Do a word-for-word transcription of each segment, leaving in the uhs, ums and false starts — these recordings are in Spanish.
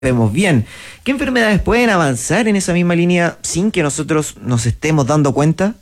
vemos bien. ¿Qué enfermedades pueden avanzar en esa misma línea sin que nosotros nos estemos dando cuenta?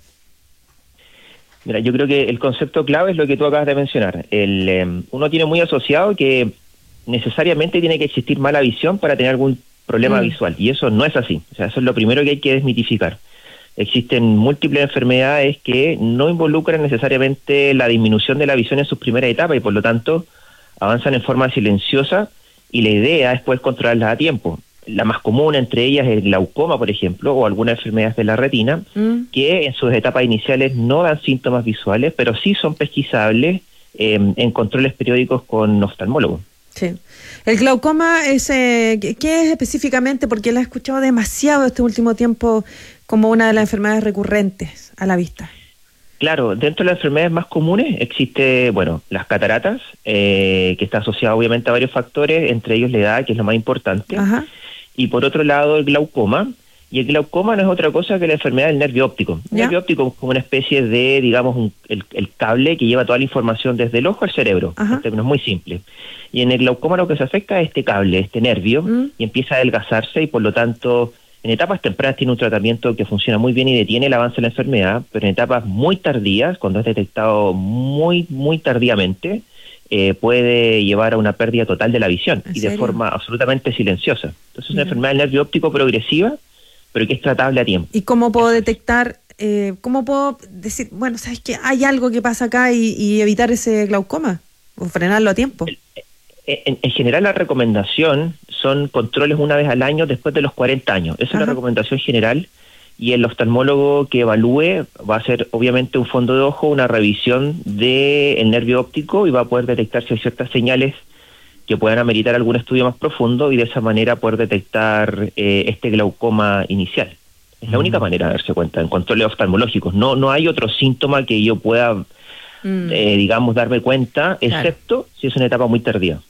Mira, yo creo que el concepto clave es lo que tú acabas de mencionar. El, eh, uno tiene muy asociado que necesariamente tiene que existir mala visión para tener algún problema mm. visual, y eso no es así. O sea, eso es lo primero que hay que desmitificar. Existen múltiples enfermedades que no involucran necesariamente la disminución de la visión en sus primeras etapas y por lo tanto avanzan en forma silenciosa, y la idea es poder controlarlas a tiempo. La más común entre ellas es el glaucoma, por ejemplo, o algunas enfermedades de la retina, mm. que en sus etapas iniciales no dan síntomas visuales, pero sí son pesquisables eh, en controles periódicos con oftalmólogos. Sí. El glaucoma es, eh, ¿qué es específicamente? Porque lo he escuchado demasiado este último tiempo como una de las enfermedades recurrentes a la vista. Claro, dentro de las enfermedades más comunes existe, bueno, las cataratas, eh, que está asociada obviamente a varios factores, entre ellos la edad, que es lo más importante. Ajá. Y por otro lado el glaucoma, y el glaucoma no es otra cosa que la enfermedad del nervio óptico. El nervio óptico es como una especie de, digamos, un, el, el cable que lleva toda la información desde el ojo al cerebro, Ajá. en términos muy simples. Y en el glaucoma lo que se afecta es este cable, este nervio, mm. y empieza a adelgazarse y por lo tanto en etapas tempranas tiene un tratamiento que funciona muy bien y detiene el avance de la enfermedad, pero en etapas muy tardías, cuando es detectado muy, muy tardíamente, eh, puede llevar a una pérdida total de la visión y de forma absolutamente silenciosa. Entonces es una enfermedad del nervio óptico progresiva, pero que es tratable a tiempo. ¿Y cómo puedo detectar, eh, cómo puedo decir, bueno, sabes que hay algo que pasa acá y, y evitar ese glaucoma o frenarlo a tiempo? El, En, en general la recomendación son controles una vez al año después de los cuarenta años. Esa Ajá. es la recomendación general, y el oftalmólogo que evalúe va a hacer obviamente un fondo de ojo, una revisión del nervio óptico y va a poder detectar si hay ciertas señales que puedan ameritar algún estudio más profundo y de esa manera poder detectar eh, este glaucoma inicial. Es la mm. única manera de darse cuenta en controles oftalmológicos. No, no hay otro síntoma que yo pueda, mm. eh, digamos, darme cuenta, excepto claro. si es una etapa muy tardía.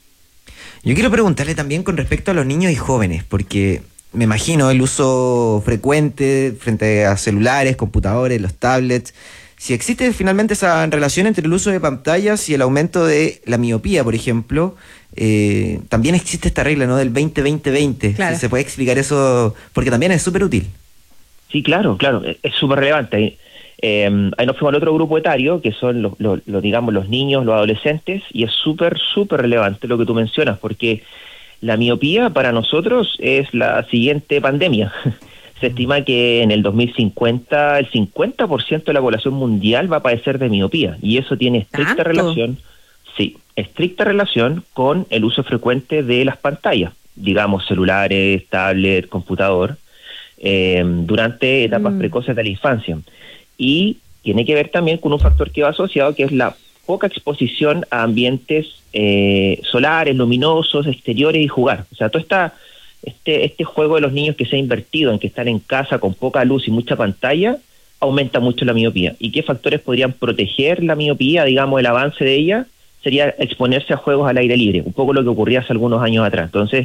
Yo quiero preguntarle también con respecto a los niños y jóvenes, porque me imagino el uso frecuente frente a celulares, computadores, los tablets. Si existe finalmente esa relación entre el uso de pantallas y el aumento de la miopía, por ejemplo, eh, también existe esta regla, ¿no?, del veinte veinte veinte. Claro. ¿Se puede explicar eso? Porque también es súper útil. Sí, claro, claro, es súper relevante. Eh, ahí nos fuimos al otro grupo etario, que son los, los, los digamos, los niños, los adolescentes, y es súper, súper relevante lo que tú mencionas, porque la miopía para nosotros es la siguiente pandemia. Se estima que en el dos mil cincuenta el cincuenta por ciento de la población mundial va a padecer de miopía, y eso tiene estricta ¿Tanto? relación, sí, estricta relación con el uso frecuente de las pantallas, digamos celulares, tablet, computador, eh, durante etapas mm. precoces de la infancia. Y tiene que ver también con un factor que va asociado, que es la poca exposición a ambientes eh, solares, luminosos, exteriores y jugar. O sea, todo esta, este, este juego de los niños que se ha invertido en que están en casa con poca luz y mucha pantalla, aumenta mucho la miopía. ¿Y qué factores podrían proteger la miopía, digamos, el avance de ella? Sería exponerse a juegos al aire libre, un poco lo que ocurría hace algunos años atrás. Entonces,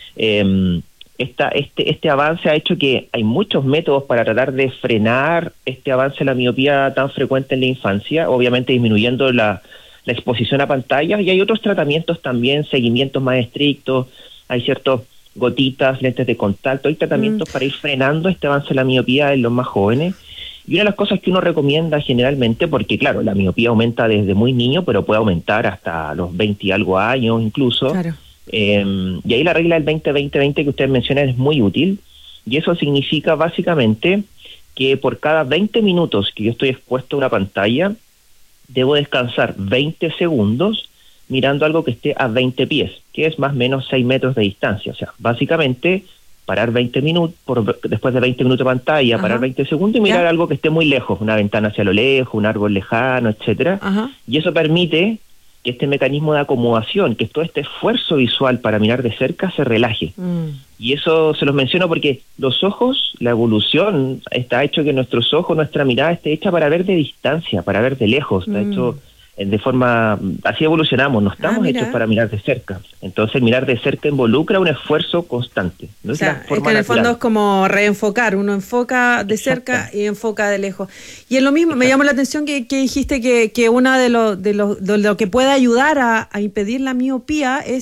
eh, Esta, este, este avance ha hecho que hay muchos métodos para tratar de frenar este avance de la miopía tan frecuente en la infancia, obviamente disminuyendo la, la exposición a pantallas, y hay otros tratamientos también, seguimientos más estrictos, hay ciertas gotitas, lentes de contacto, hay tratamientos mm. para ir frenando este avance de la miopía en los más jóvenes. Y una de las cosas que uno recomienda generalmente, porque claro, la miopía aumenta desde muy niño, pero puede aumentar hasta los veinte y algo años incluso. Claro. Eh, y ahí la regla del veinte veinte veinte que ustedes mencionan es muy útil, y eso significa básicamente que por cada veinte minutos que yo estoy expuesto a una pantalla, debo descansar veinte segundos mirando algo que esté a veinte pies, que es más o menos seis metros de distancia. O sea, básicamente parar veinte minutos, por, después de veinte minutos de pantalla, Ajá. parar veinte segundos y mirar ¿Ya? algo que esté muy lejos, una ventana hacia lo lejos, un árbol lejano, etcétera. Ajá. Y eso permite que este mecanismo de acomodación, que es todo este esfuerzo visual para mirar de cerca, se relaje. Mm. Y eso se los menciono porque los ojos, la evolución, está hecho que nuestros ojos, nuestra mirada esté hecha para ver de distancia, para ver de lejos. Mm. Está hecho de forma, así evolucionamos, no estamos ah, hechos para mirar de cerca. Entonces mirar de cerca involucra un esfuerzo constante. ¿No? O sea, es, es que en el fondo es como reenfocar, uno enfoca de cerca y enfoca de lejos. Y es lo mismo, Exacto. me llamó la atención que, que dijiste que, que una de lo, de, lo, de lo que puede ayudar a, a impedir la miopía es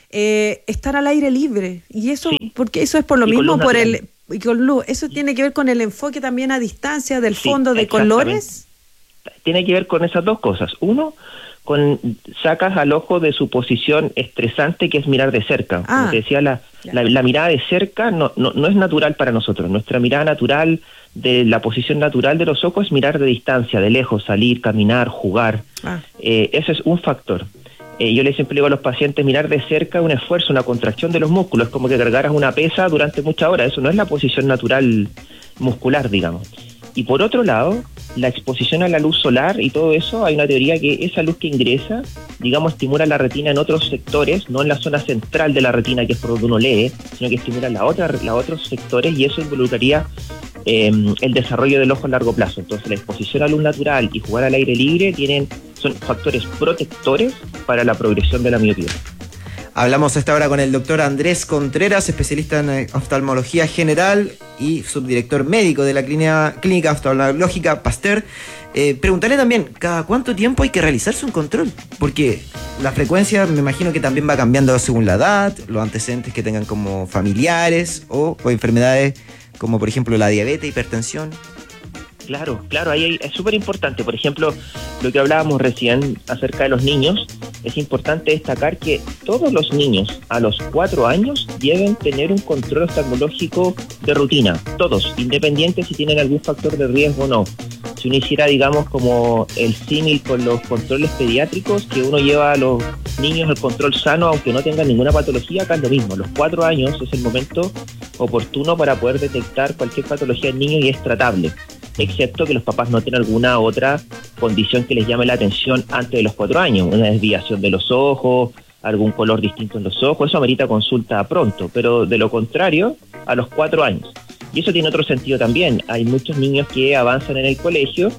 eh, estar al aire libre. Y eso, Sí. porque eso es por lo Y con mismo, luz por natural. el y con luz. Eso tiene que ver con el enfoque también a distancia del Sí, fondo de exactamente. colores. Tiene que ver con esas dos cosas. Uno, con sacas al ojo de su posición estresante, que es mirar de cerca. Ah, Como te decía, la, ya. la, la mirada de cerca no, no, no es natural para nosotros. Nuestra mirada natural, de la posición natural de los ojos, es mirar de distancia, de lejos, salir, caminar, jugar. Ah. Eh, ese es un factor. Eh, yo les siempre digo a los pacientes, mirar de cerca es un esfuerzo, una contracción de los músculos, es como que cargaras una pesa durante muchas horas. Eso no es la posición natural muscular, digamos. Y por otro lado, la exposición a la luz solar y todo eso, hay una teoría que esa luz que ingresa, digamos, estimula la retina en otros sectores, no en la zona central de la retina, que es por donde uno lee, sino que estimula la otra, los otros sectores, y eso involucraría eh, el desarrollo del ojo a largo plazo. Entonces, la exposición a luz natural y jugar al aire libre tienen son factores protectores para la progresión de la miopía. Hablamos esta hora con el doctor Andrés Contreras, especialista en oftalmología general y subdirector médico de la clínica, clínica oftalmológica Pasteur. Eh, preguntarle también, ¿cada cuánto tiempo hay que realizarse un control? Porque la frecuencia me imagino que también va cambiando según la edad, los antecedentes que tengan como familiares o, o enfermedades como por ejemplo la diabetes, hipertensión. Claro, claro, ahí hay- es súper importante. Por ejemplo, lo que hablábamos recién acerca de los niños, es importante destacar que todos los niños a los cuatro años deben tener un control oftalmológico de rutina, todos, independientes si tienen algún factor de riesgo o no. Si uno hiciera, digamos, como el símil con los controles pediátricos, que uno lleva a los niños el control sano aunque no tengan ninguna patología, acá es lo mismo. Los cuatro años es el momento oportuno para poder detectar cualquier patología en niños y es tratable, excepto que los papás no tienen alguna otra condición que les llame la atención antes de los cuatro años, una desviación de los ojos, algún color distinto en los ojos, eso amerita consulta pronto, pero de lo contrario, a los cuatro años. Y eso tiene otro sentido también. Hay muchos niños que avanzan en el colegio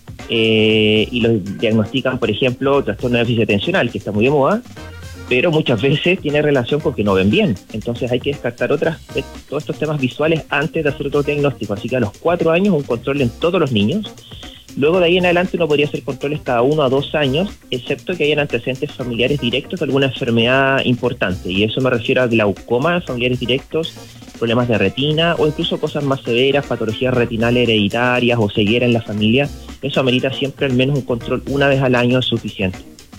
eh, y los diagnostican, por ejemplo, trastorno de déficit atencional, que está muy de moda, pero muchas veces tiene relación con que no ven bien. Entonces hay que descartar otras, todos estos temas visuales antes de hacer otro diagnóstico. Así que a los cuatro años un control en todos los niños. Luego de ahí en adelante uno podría hacer controles cada uno a dos años, excepto que hayan antecedentes familiares directos de alguna enfermedad importante. Y eso me refiero a glaucoma, familiares directos, problemas de retina o incluso cosas más severas, patologías retinales hereditarias o ceguera en la familia. Eso amerita siempre al menos un control una vez al año es suficiente.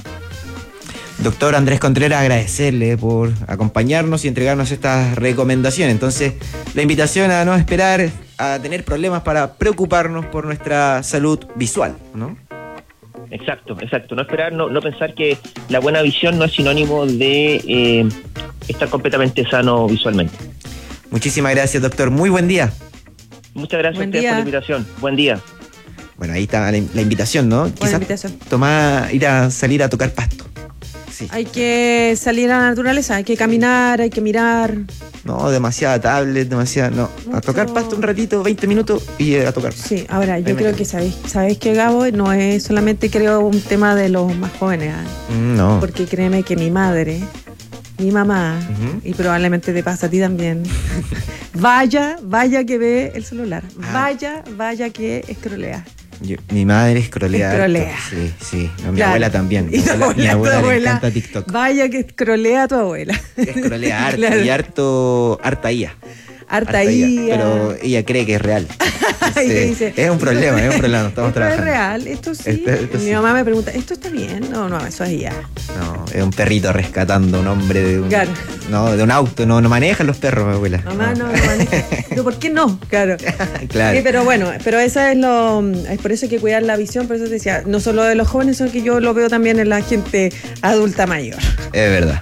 Doctor Andrés Contreras, agradecerle por acompañarnos y entregarnos estas recomendaciones. Entonces, la invitación a no esperar a tener problemas para preocuparnos por nuestra salud visual, ¿no? Exacto, exacto. No esperar, no, no pensar que la buena visión no es sinónimo de eh, estar completamente sano visualmente. Muchísimas gracias, doctor. Muy buen día. Muchas gracias Buen a ustedes día. por la invitación. Buen día. Bueno, ahí está la, la invitación, ¿no? Buena Quizás invitación. tomar, ir a salir a tocar pasto. Sí. Hay que salir a la naturaleza, hay que caminar, hay que mirar. No, demasiada tablet, demasiada. No, a Mucho- tocar pasto un ratito, veinte minutos y a tocar pasto. Sí, ahora yo Ahí me creo quedo. que sabéis, sabéis que Gabo no es solamente creo un tema de los más jóvenes, ¿ah? Mm, No. Porque créeme que mi madre, mi mamá, Ujú. y probablemente te pasa a ti también, vaya, vaya que ve el celular, Ah. vaya, vaya que escrolea. Yo- mi madre escrolea. Escrolea. harto. Sí, sí. No, mi Claro. abuela también. Mi Y tu abuela, mi abuela, tu abuela le abuela, encanta TikTok. Vaya que escrolea a tu abuela. Escrolea harto Claro. y harto, harta I A. Harta I A, I A. Pero ella cree que es real. Y te Entonces, dice, es un problema, es un problema. No estamos esto trabajando. es real, esto sí. Esto- esto mi sí. mamá me pregunta, ¿esto está bien? No, no, eso es ya. No, es un perrito rescatando a un hombre de un, Claro. no, de un auto. No, no manejan los perros, mi abuela. Mamá, no, no, maneja. Pero ¿por qué no? Claro. Claro. Sí, pero bueno, pero esa es lo, es por eso hay que cuidar la visión, por eso te decía, no solo de los jóvenes, sino que yo lo veo también en la gente adulta mayor. Es verdad.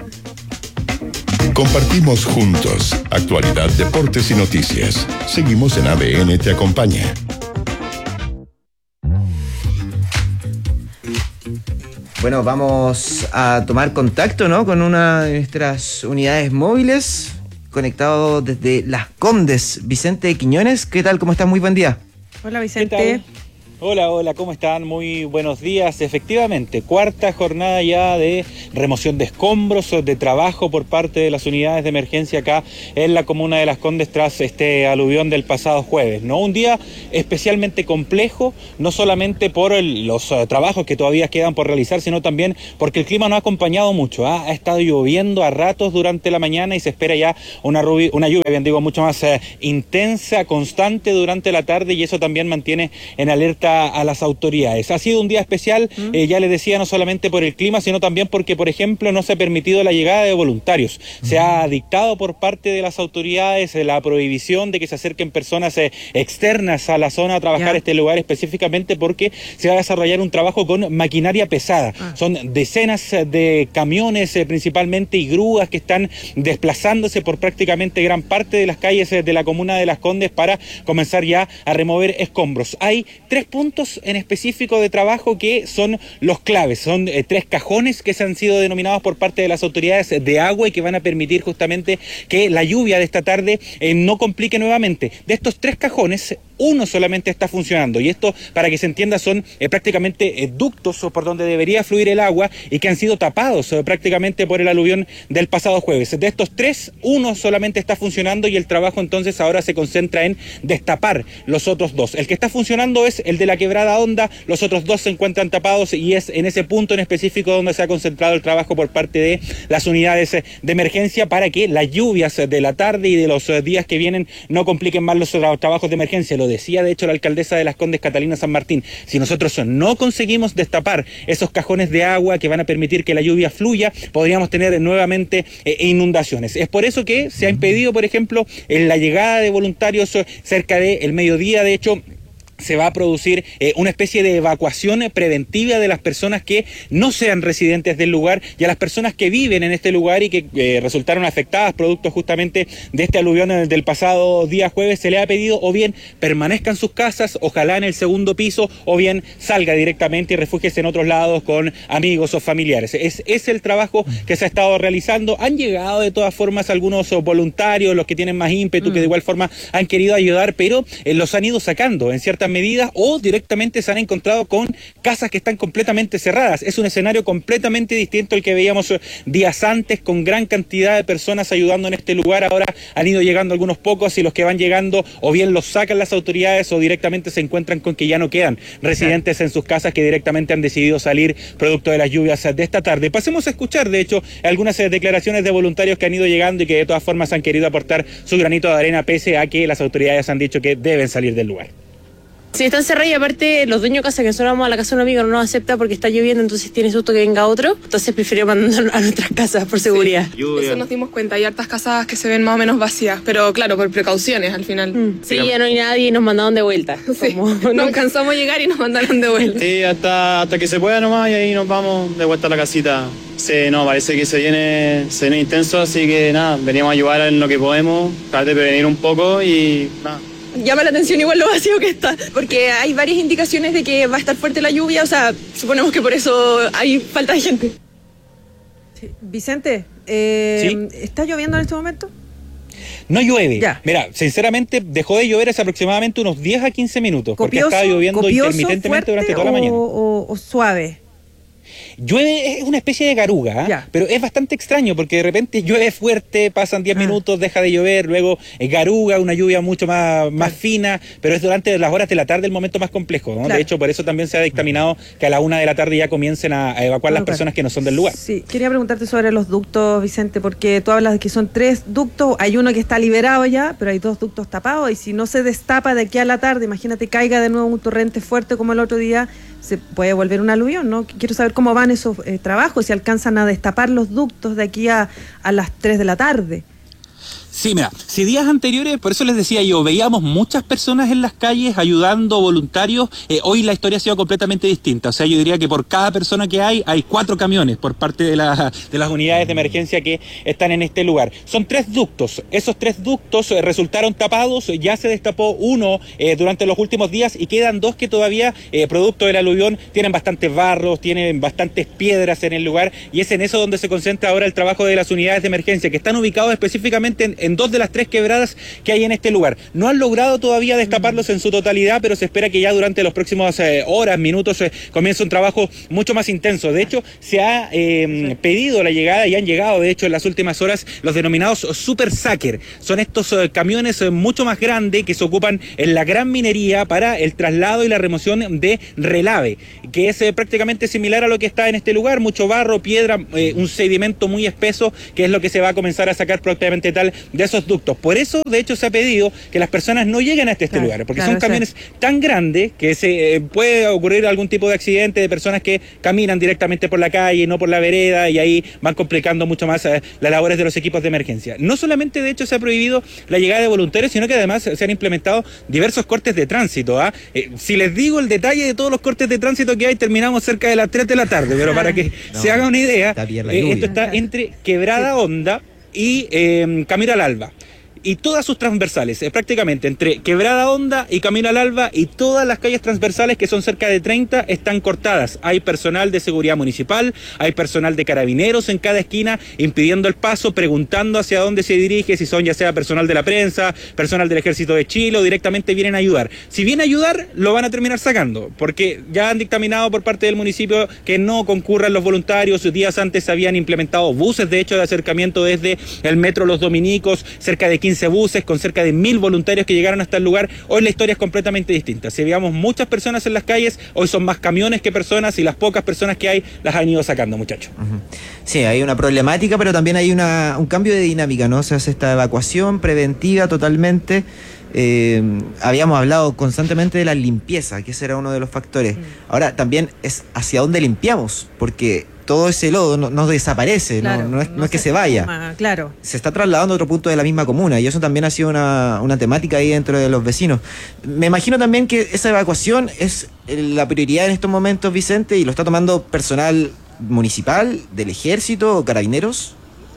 Compartimos juntos actualidad, deportes y noticias. Seguimos en A B N Te Acompaña. Bueno, vamos a tomar contacto, ¿no? Con una de nuestras unidades móviles, conectado desde Las Condes. Vicente Quiñones, ¿qué tal? ¿Cómo estás? Muy buen día. Hola ¿Qué Vicente. tal? Hola, hola, ¿cómo están? Muy buenos días. Efectivamente, cuarta jornada ya de remoción de escombros, de trabajo por parte de las unidades de emergencia acá en la comuna de Las Condes tras este aluvión del pasado jueves, ¿no? Un día especialmente complejo, no solamente por el, los uh, trabajos que todavía quedan por realizar, sino también porque el clima no ha acompañado mucho, ¿eh? Ha estado lloviendo a ratos durante la mañana y se espera ya una, rubi, una lluvia, bien digo, mucho más uh, intensa, constante durante la tarde, y eso también mantiene en alerta a las autoridades. Ha sido un día especial, mm. eh, ya les decía, no solamente por el clima, sino también porque, por ejemplo, no se ha permitido la llegada de voluntarios. Mm. Se ha dictado por parte de las autoridades eh, la prohibición de que se acerquen personas eh, externas a la zona a trabajar yeah. este lugar, específicamente porque se va a desarrollar un trabajo con maquinaria pesada. Ah. Son decenas de camiones eh, principalmente y grúas que están desplazándose por prácticamente gran parte de las calles eh, de la comuna de Las Condes para comenzar ya a remover escombros. Hay tres puntos puntos en específico de trabajo que son los claves. Son eh, tres cajones que se han sido denominados por parte de las autoridades de agua y que van a permitir justamente que la lluvia de esta tarde eh, no complique nuevamente. De estos tres cajones, uno solamente está funcionando, y esto, para que se entienda, son eh, prácticamente eh, ductos por donde debería fluir el agua y que han sido tapados eh, prácticamente por el aluvión del pasado jueves. De estos tres, uno solamente está funcionando y el trabajo entonces ahora se concentra en destapar los otros dos. El que está funcionando es el de la Quebrada Honda, los otros dos se encuentran tapados y es en ese punto en específico donde se ha concentrado el trabajo por parte de las unidades eh, de emergencia para que las lluvias de la tarde y de los eh, días que vienen no compliquen más los tra trabajos de emergencia. Lo decía de hecho la alcaldesa de Las Condes, Catalina San Martín, si nosotros no conseguimos destapar esos cajones de agua que van a permitir que la lluvia fluya, podríamos tener nuevamente eh, inundaciones. Es por eso que se ha impedido, por ejemplo, en la llegada de voluntarios eh, cerca del mediodía. De hecho, se va a producir eh, una especie de evacuación preventiva de las personas que no sean residentes del lugar y a las personas que viven en este lugar y que eh, resultaron afectadas producto justamente de este aluvión del pasado día jueves. Se le ha pedido o bien permanezca en sus casas, ojalá en el segundo piso, o bien salga directamente y refúgiese en otros lados con amigos o familiares. Es, es el trabajo que se ha estado realizando. Han llegado de todas formas algunos voluntarios, los que tienen más ímpetu, mm. que de igual forma han querido ayudar, pero eh, los han ido sacando en ciertas medidas o directamente se han encontrado con casas que están completamente cerradas. Es un escenario completamente distinto al que veíamos días antes, con gran cantidad de personas ayudando en este lugar. Ahora han ido llegando algunos pocos y los que van llegando o bien los sacan las autoridades o directamente se encuentran con que ya no quedan residentes en sus casas, que directamente han decidido salir producto de las lluvias de esta tarde. Pasemos a escuchar de hecho algunas declaraciones de voluntarios que han ido llegando y que de todas formas han querido aportar su granito de arena pese a que las autoridades han dicho que deben salir del lugar. Sí, están cerrados y aparte los dueños de casa que nosotros vamos a la casa de un amigo no nos acepta porque está lloviendo, entonces tiene susto que venga otro, entonces prefiero mandarnos a nuestras casas por seguridad. Sí, eso nos dimos cuenta, hay hartas casas que se ven más o menos vacías, pero claro, por precauciones al final. Mm. Sí, ya no hay nadie y nos mandaron de vuelta. Sí, como, ¿no? Nos cansamos de llegar y nos mandaron de vuelta. Sí, hasta, hasta que se pueda nomás y ahí nos vamos de vuelta a la casita. Sí, no, parece que se viene, se viene intenso, así que nada, venimos a ayudar en lo que podemos, tratar de prevenir un poco y nada. Llama la atención igual lo vacío que está, porque hay varias indicaciones de que va a estar fuerte la lluvia, o sea, suponemos que por eso hay falta de gente. Sí. Vicente, eh, ¿sí? ¿Está lloviendo en este momento? No llueve. Ya. Mira, sinceramente dejó de llover hace aproximadamente unos diez a quince minutos, ¿Copioso, porque estaba lloviendo copioso, intermitentemente durante toda la mañana. O, o suave. Llueve, es una especie de garuga, ¿eh? Pero es bastante extraño porque de repente llueve fuerte, pasan diez ah. minutos, deja de llover, luego es garuga, una lluvia mucho más, más claro. fina, pero es durante las horas de la tarde el momento más complejo, ¿no? Claro. De hecho, por eso también se ha dictaminado que a la una de la tarde ya comiencen a, a evacuar claro, las personas claro. que no son del lugar. Sí, quería preguntarte sobre los ductos, Vicente, porque tú hablas de que son tres ductos, hay uno que está liberado ya, pero hay dos ductos tapados, y si no se destapa de aquí a la tarde, imagínate, caiga de nuevo un torrente fuerte como el otro día, se puede volver un aluvión, ¿no? Quiero saber cómo van esos eh, trabajos, si alcanzan a destapar los ductos de aquí a, a las tres de la tarde. Sí, mira, si días anteriores, por eso les decía yo, veíamos muchas personas en las calles ayudando, voluntarios, eh, hoy la historia ha sido completamente distinta. O sea, yo diría que por cada persona que hay, hay cuatro camiones por parte de, la, de las unidades de emergencia que están en este lugar. Son tres ductos, esos tres ductos eh, resultaron tapados, ya se destapó uno eh, durante los últimos días y quedan dos que todavía, eh, producto del aluvión, tienen bastantes barros, tienen bastantes piedras en el lugar, y es en eso donde se concentra ahora el trabajo de las unidades de emergencia, que están ubicados específicamente en en dos de las tres quebradas que hay en este lugar. No han logrado todavía destaparlos en su totalidad, pero se espera que ya durante los próximos eh, horas, minutos, eh, comience un trabajo mucho más intenso. De hecho, se ha eh, sí. pedido la llegada y han llegado, de hecho, en las últimas horas, los denominados Super Sacker. Son estos eh, camiones eh, mucho más grandes que se ocupan en la gran minería para el traslado y la remoción de relave, que es eh, prácticamente similar a lo que está en este lugar, mucho barro, piedra, eh, un sedimento muy espeso, que es lo que se va a comenzar a sacar propiamente tal de esos ductos. Por eso, de hecho, se ha pedido que las personas no lleguen hasta este claro, lugar, porque claro, son camiones sí. tan grandes que se eh, puede ocurrir algún tipo de accidente de personas que caminan directamente por la calle, no por la vereda, y ahí van complicando mucho más eh, las labores de los equipos de emergencia. No solamente, de hecho, se ha prohibido la llegada de voluntarios, sino que además se han implementado diversos cortes de tránsito. ¿ah? Eh, si les digo el detalle de todos los cortes de tránsito que hay, terminamos cerca de las tres de la tarde, pero para que no, se haga una idea, eh, esto está entre Quebrada Honda y eh, Camino al Alba. Y todas sus transversales, es prácticamente entre Quebrada Honda y Camino al Alba, y todas las calles transversales, que son cerca de treinta, están cortadas. Hay personal de seguridad municipal, hay personal de carabineros en cada esquina, impidiendo el paso, preguntando hacia dónde se dirige, si son ya sea personal de la prensa, personal del Ejército de Chile, o directamente vienen a ayudar. Si vienen a ayudar, lo van a terminar sacando, porque ya han dictaminado por parte del municipio que no concurran los voluntarios. Días antes se habían implementado buses, de hecho, de acercamiento desde el Metro Los Dominicos, cerca de quince buses con cerca de mil voluntarios que llegaron hasta el lugar. Hoy la historia es completamente distinta. Si veíamos muchas personas en las calles, hoy son más camiones que personas, y las pocas personas que hay las han ido sacando, muchachos. Uh-huh. Sí, hay una problemática, pero también hay una, un cambio de dinámica, ¿no? Se hace esta evacuación preventiva totalmente. Eh, habíamos hablado constantemente de la limpieza, que ese era uno de los factores. Ahora también es hacia dónde limpiamos, porque todo ese lodo no, no desaparece, claro, no, no, es, no, no es que se, se vaya, toma, claro. Se está trasladando a otro punto de la misma comuna, y eso también ha sido una, una temática ahí dentro de los vecinos. Me imagino también que esa evacuación es la prioridad en estos momentos, Vicente, y lo está tomando personal municipal, del Ejército o Carabineros.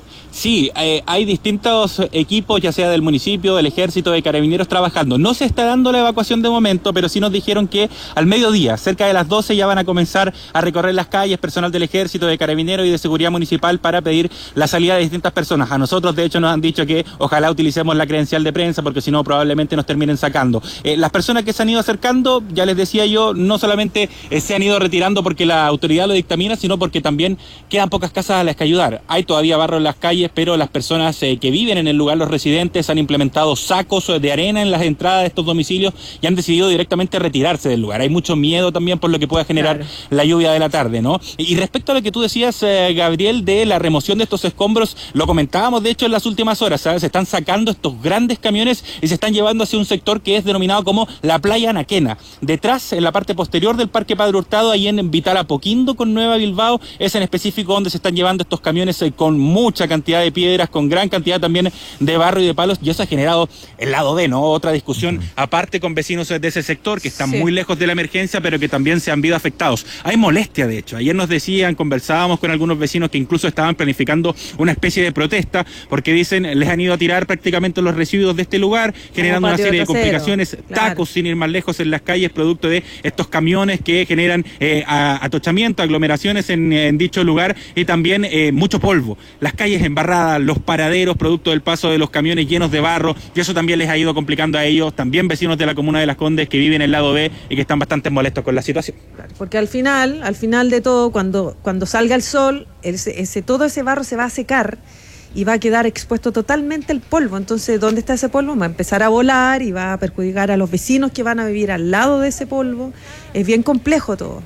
Sí, eh, hay distintos equipos, ya sea del municipio, del Ejército, de Carabineros, trabajando. No se está dando la evacuación de momento, pero sí nos dijeron que al mediodía, cerca de las doce, ya van a comenzar a recorrer las calles personal del Ejército, de Carabineros y de Seguridad Municipal para pedir la salida de distintas personas. A nosotros, de hecho, nos han dicho que ojalá utilicemos la credencial de prensa, porque si no, probablemente nos terminen sacando. Eh, las personas que se han ido acercando, ya les decía yo, no solamente eh, se han ido retirando porque la autoridad lo dictamina, sino porque también quedan pocas casas a las que ayudar. Hay todavía barro en las calles, pero las personas eh, que viven en el lugar, los residentes, han implementado sacos de arena en las entradas de estos domicilios y han decidido directamente retirarse del lugar. Hay mucho miedo también por lo que pueda generar claro. la lluvia de la tarde, ¿no? Y respecto a lo que tú decías, eh, Gabriel, de la remoción de estos escombros, lo comentábamos de hecho en las últimas horas, ¿sabes? Se están sacando estos grandes camiones y se están llevando hacia un sector que es denominado como la Playa Anaquena. Detrás, en la parte posterior del Parque Padre Hurtado, ahí en Vital Apoquindo con Nueva Bilbao, es en específico donde se están llevando estos camiones eh, con mucha cantidad de piedras, con gran cantidad también de barro y de palos, y eso ha generado el lado B, ¿no? Otra discusión aparte con vecinos de ese sector que están sí. muy lejos de la emergencia, pero que también se han visto afectados. Hay molestia, de hecho. Ayer nos decían, conversábamos con algunos vecinos que incluso estaban planificando una especie de protesta, porque dicen, les han ido a tirar prácticamente los residuos de este lugar, generando una serie de complicaciones, claro. tacos sin ir más lejos en las calles, producto de estos camiones que generan eh, atochamiento, aglomeraciones en, en dicho lugar, y también eh, mucho polvo. Las calles embarradas, los paraderos, producto del paso de los camiones llenos de barro, y eso también les ha ido complicando a ellos, también vecinos de la comuna de Las Condes que viven en el lado B y que están bastante molestos con la situación. Claro, porque al final, al final de todo, cuando, cuando salga el sol, ese, ese, todo ese barro se va a secar y va a quedar expuesto totalmente el polvo. Entonces, ¿dónde está ese polvo? Va a empezar a volar y va a perjudicar a los vecinos que van a vivir al lado de ese polvo. Es bien complejo todo.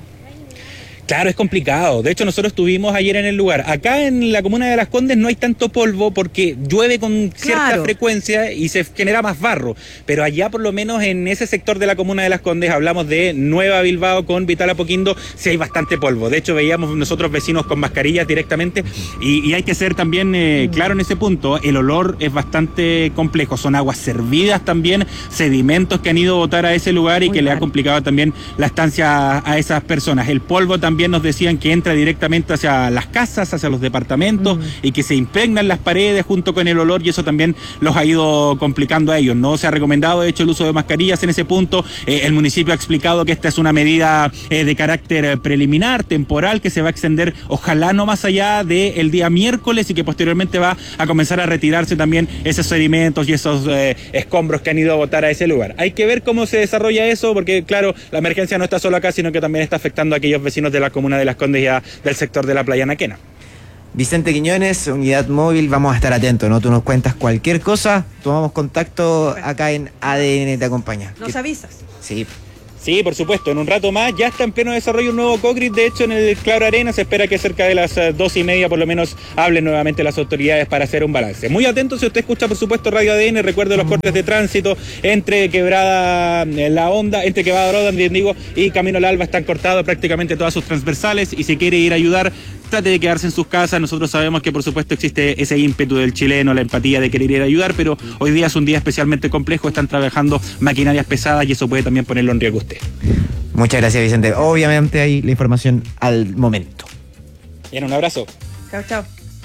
Claro, es complicado. De hecho, nosotros estuvimos ayer en el lugar. Acá en la comuna de Las Condes no hay tanto polvo porque llueve con cierta claro. frecuencia y se genera más barro. Pero allá, por lo menos en ese sector de la comuna de Las Condes, hablamos de Nueva Bilbao con Vital Apoquindo, sí hay bastante polvo. De hecho, veíamos nosotros vecinos con mascarillas directamente y, y hay que ser también eh, claro en ese punto. El olor es bastante complejo. Son aguas servidas también, sedimentos que han ido a botar a ese lugar y Muy que mal. le ha complicado también la estancia a, a esas personas. El polvo también también nos decían que entra directamente hacia las casas, hacia los departamentos, mm. y que se impregnan las paredes junto con el olor, y eso también los ha ido complicando a ellos. No se ha recomendado, de hecho, el uso de mascarillas en ese punto. Eh, el municipio ha explicado que esta es una medida eh, de carácter preliminar, temporal, que se va a extender, ojalá no más allá del día miércoles, y que posteriormente va a comenzar a retirarse también esos sedimentos y esos eh, escombros que han ido a botar a ese lugar. Hay que ver cómo se desarrolla eso, porque claro, la emergencia no está solo acá, sino que también está afectando a aquellos vecinos de la comuna de Las Condes y a, del sector de la Playa Anaquena. Vicente Quiñones, Unidad Móvil, vamos a estar atentos, ¿no? Tú nos cuentas cualquier cosa, tomamos contacto acá en A D N Te Acompaña. ¿Nos avisas? Sí. Sí, por supuesto, en un rato más ya está en pleno desarrollo un nuevo COCRIT. De hecho, en el Claro Arena se espera que cerca de las dos y media por lo menos hablen nuevamente las autoridades para hacer un balance. Muy atento si usted escucha, por supuesto, Radio A D N. Recuerde los cortes de tránsito entre Quebrada La Honda, entre Quebrada Roda, digo, y Camino al Alba están cortados prácticamente todas sus transversales, y si quiere ir a ayudar, trate de quedarse en sus casas. Nosotros sabemos que por supuesto existe ese ímpetu del chileno, la empatía de querer ir a ayudar, pero hoy día es un día especialmente complejo, están trabajando maquinarias pesadas y eso puede también ponerlo en riesgo usted. Muchas gracias, Vicente. Obviamente hay la información al momento. Bien, un abrazo. Chao, chao.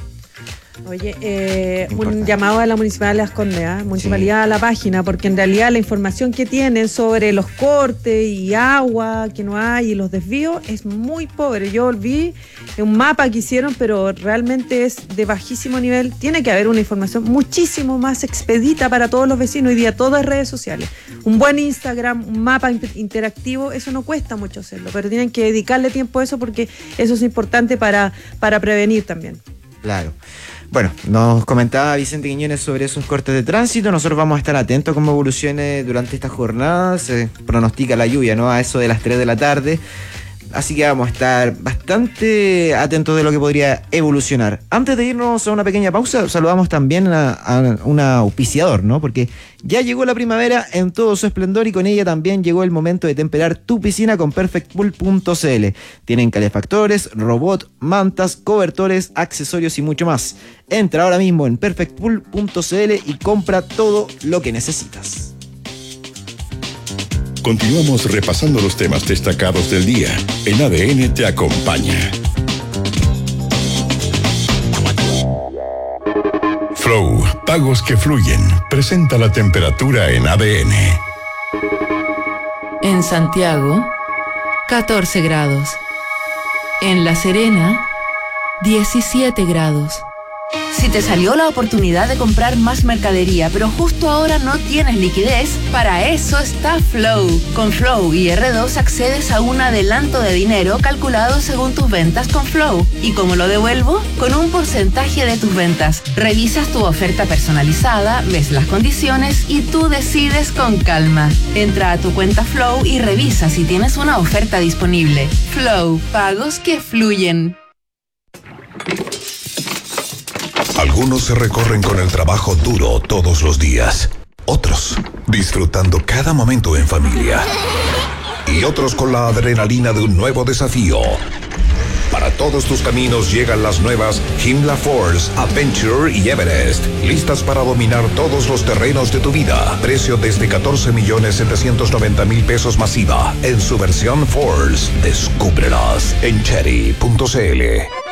Oye, eh, un llamado a la Municipalidad de Las Condes, ¿eh? Municipalidad, sí, a la página, porque en realidad la información que tienen sobre los cortes y agua que no hay y los desvíos es muy pobre. Yo vi un mapa que hicieron, pero realmente es de bajísimo nivel. Tiene que haber una información muchísimo más expedita para todos los vecinos. Hoy día todo es redes sociales. Un buen Instagram, un mapa interactivo, eso no cuesta mucho hacerlo, pero tienen que dedicarle tiempo a eso porque eso es importante para, para prevenir también. Claro. Bueno, nos comentaba Vicente Quiñones sobre esos cortes de tránsito. Nosotros vamos a estar atentos a cómo evolucione durante esta jornada. Se pronostica la lluvia, ¿no? A eso de las tres de la tarde. Así que vamos a estar bastante atentos de lo que podría evolucionar. Antes de irnos a una pequeña pausa, saludamos también a, a un auspiciador, ¿no? Porque ya llegó la primavera en todo su esplendor y con ella también llegó el momento de temperar tu piscina con perfect pool punto c l. Tienen calefactores, robot, mantas, cobertores, accesorios y mucho más. Entra ahora mismo en perfect pool punto c l y compra todo lo que necesitas. Continuamos repasando los temas destacados del día. En A D N Te Acompaña. Flow, pagos que fluyen. Presenta la temperatura en A D N. En Santiago, catorce grados. En La Serena, diecisiete grados. Si te salió la oportunidad de comprar más mercadería, pero justo ahora no tienes liquidez, para eso está Flow. Con Flow y erre dos accedes a un adelanto de dinero calculado según tus ventas con Flow. ¿Y cómo lo devuelvo? Con un porcentaje de tus ventas. Revisas tu oferta personalizada, ves las condiciones y tú decides con calma. Entra a tu cuenta Flow y revisa si tienes una oferta disponible. Flow, pagos que fluyen. Algunos se recorren con el trabajo duro todos los días. Otros, disfrutando cada momento en familia. Y otros con la adrenalina de un nuevo desafío. Para todos tus caminos llegan las nuevas Himla Force, Adventure y Everest. Listas para dominar todos los terrenos de tu vida. Precio desde catorce millones setecientos noventa mil pesos masiva. En su versión Force. Descúbrelas en cherry punto c l.